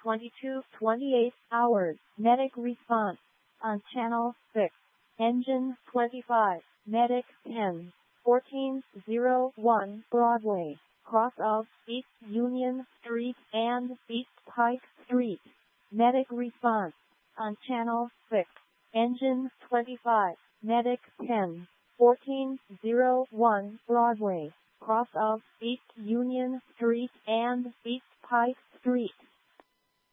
22:28 hours. Medic response on Channel 6. Engine 25. Medic 10. 1401 Broadway, cross of East Union Street and East Pike Street. Medic response on Channel 6. Engine 25. Medic 10. 1401 Broadway, cross of East Union Street and East Pike Street.